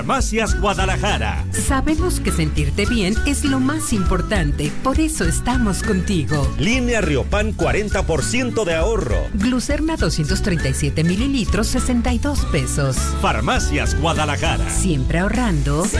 Farmacias Guadalajara. Sabemos que sentirte bien es lo más importante, por eso estamos contigo. Línea Riopan 40% de ahorro. Glucerna 237 mililitros, 62 pesos. Farmacias Guadalajara. Siempre ahorrando.